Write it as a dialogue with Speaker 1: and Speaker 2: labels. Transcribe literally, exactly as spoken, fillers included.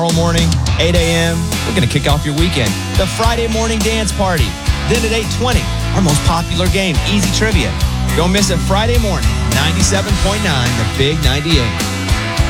Speaker 1: Tomorrow morning, eight a.m., we're going to kick off your weekend. The Friday morning dance party. Then at eight twenty, our most popular game, Easy Trivia. Don't miss it Friday morning, ninety-seven point nine, The Big ninety-eight.